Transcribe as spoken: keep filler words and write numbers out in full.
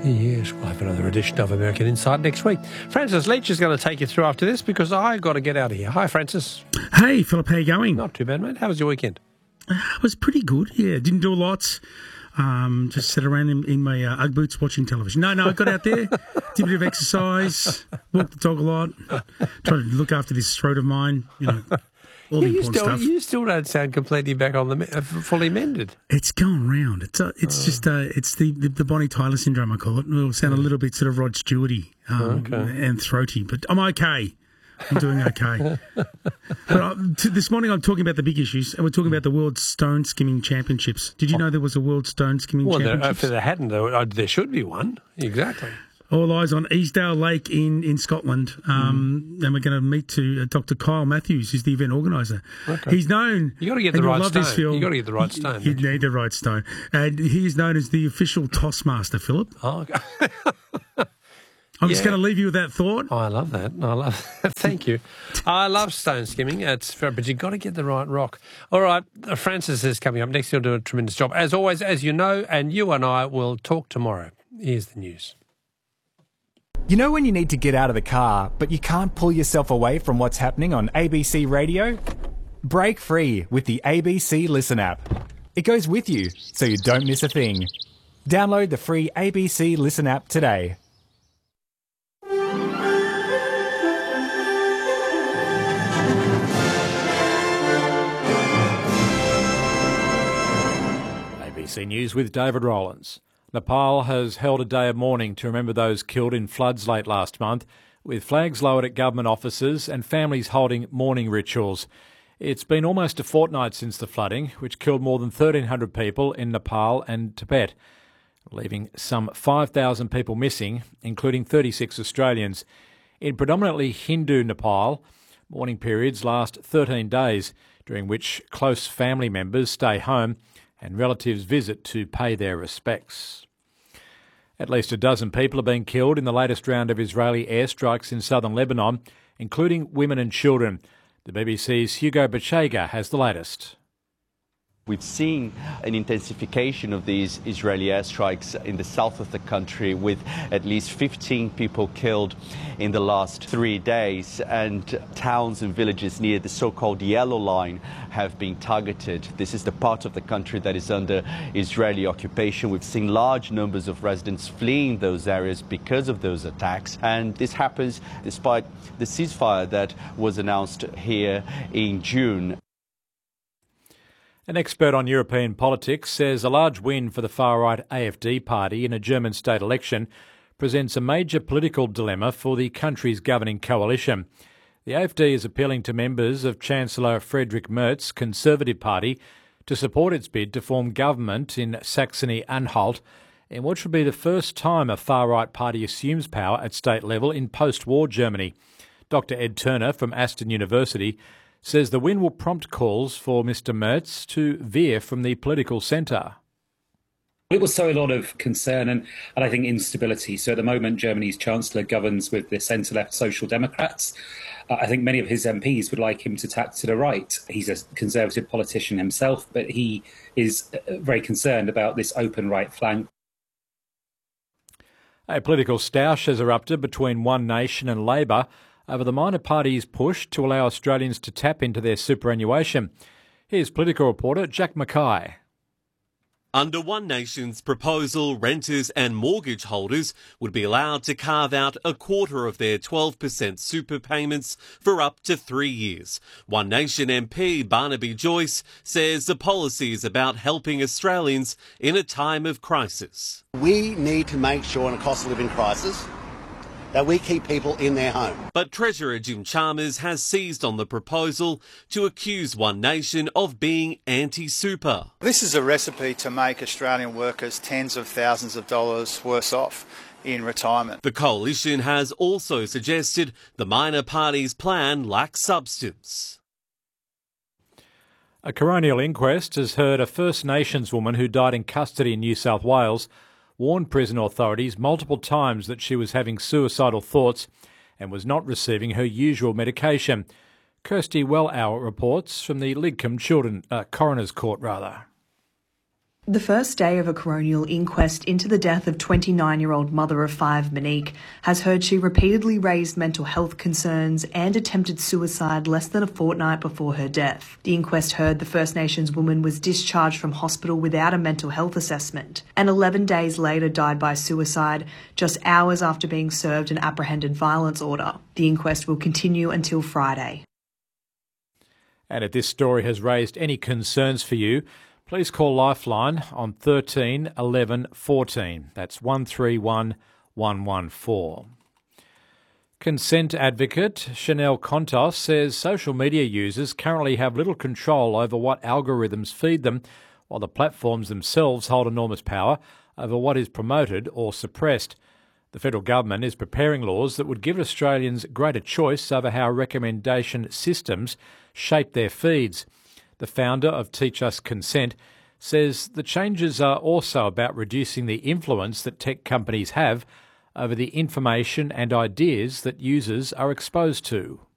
Yes, we'll have another edition of American Insight next week. Francis Leach is going to take you through after this because I've got to get out of here. Hi, Francis. Hey, Philip, how you going? Not too bad, mate. How was your weekend? Uh, it was pretty good, yeah. Didn't do a lot. Um, just sat around in, in my uh, Ugg boots watching television. No, no, I got out there, did a bit of exercise, walked the dog a lot, tried to look after this throat of mine, you know, all yeah, the you important still, stuff. You still don't sound completely back on the me- uh, fully mended. It's going round. It's uh, it's oh. just uh, it's the, the, the Bonnie Tyler syndrome, I call it. It'll sound a little bit sort of Rod Stewart-y um, okay. and throaty, but I'm okay. I'm doing okay. But uh, t- this morning I'm talking about the big issues, and we're talking about the World Stone Skimming Championships. Did you know there was a World Stone Skimming well, Championships? Well, if there hadn't, there, there should be one. Exactly. All eyes on Easdale Lake in, in Scotland. Um, mm. And we're going to meet to uh, Doctor Kyle Matthews, who's the event organiser. Okay. He's known... you got to get the right stone. You've got to get the right stone. You need the right stone. And he's known as the official tossmaster, Philip. Oh, okay. I'm yeah. just going to leave you with that thought. Oh, I love that. I love that. Thank you. I love stone skimming. It's fair, but you've got to get the right rock. All right, Francis is coming up next. He'll do a tremendous job. As always, as you know, and you and I will talk tomorrow. Here's the news. You know when you need to get out of the car, but you can't pull yourself away from what's happening on A B C Radio? Break free with the A B C Listen app. It goes with you, so you don't miss a thing. Download the free A B C Listen app today. A B C News with David Rowlands. Nepal has held a day of mourning to remember those killed in floods late last month, with flags lowered at government offices and families holding mourning rituals. It's been almost a fortnight since the flooding, which killed more than thirteen hundred people in Nepal and Tibet, leaving some five thousand people missing, including thirty-six Australians. In predominantly Hindu Nepal, mourning periods last thirteen days, during which close family members stay home and relatives visit to pay their respects. At least a dozen people have been killed in the latest round of Israeli airstrikes in southern Lebanon, including women and children. The B B C's Hugo Bachega has the latest. We've seen an intensification of these Israeli airstrikes in the south of the country, with at least fifteen people killed in the last three days. And towns and villages near the so-called Yellow Line have been targeted. This is the part of the country that is under Israeli occupation. We've seen large numbers of residents fleeing those areas because of those attacks. And this happens despite the ceasefire that was announced here in June. An expert on European politics says a large win for the far-right A F D party in a German state election presents a major political dilemma for the country's governing coalition. The A F D is appealing to members of Chancellor Friedrich Merz's Conservative Party to support its bid to form government in Saxony-Anhalt, in which will be the first time a far-right party assumes power at state level in post-war Germany. Doctor Ed Turner from Aston University says the win will prompt calls for Mr Merz to veer from the political centre. It will sow a lot of concern and, and I think instability. So at the moment, Germany's Chancellor governs with the centre-left Social Democrats. Uh, I think many of his M Ps would like him to tack to the right. He's a Conservative politician himself, but he is very concerned about this open right flank. A political stoush has erupted between One Nation and Labor over the minor party's push to allow Australians to tap into their superannuation. Here's political reporter Jack Mackay. Under One Nation's proposal, renters and mortgage holders would be allowed to carve out a quarter of their twelve percent super payments for up to three years. One Nation M P Barnaby Joyce says the policy is about helping Australians in a time of crisis. We need to make sure in a cost of living crisis that we keep people in their home. But Treasurer Jim Chalmers has seized on the proposal to accuse One Nation of being anti-super. This is a recipe to make Australian workers tens of thousands of dollars worse off in retirement. The coalition has also suggested the minor party's plan lacks substance. A coronial inquest has heard a First Nations woman who died in custody in New South Wales warned prison authorities multiple times that she was having suicidal thoughts and was not receiving her usual medication. Kirsty Wellhour reports from the Lidcombe Children uh, Coroner's Court, rather. The first day of a coronial inquest into the death of twenty-nine-year-old mother of five, Monique, has heard she repeatedly raised mental health concerns and attempted suicide less than a fortnight before her death. The inquest heard the First Nations woman was discharged from hospital without a mental health assessment and eleven days later died by suicide, just hours after being served an apprehended violence order. The inquest will continue until Friday. And if this story has raised any concerns for you, please call Lifeline on thirteen eleven fourteen. That's one three one one one four. Consent advocate Chanel Contos says social media users currently have little control over what algorithms feed them, while the platforms themselves hold enormous power over what is promoted or suppressed. The federal government is preparing laws that would give Australians greater choice over how recommendation systems shape their feeds. The founder of Teach Us Consent says the changes are also about reducing the influence that tech companies have over the information and ideas that users are exposed to.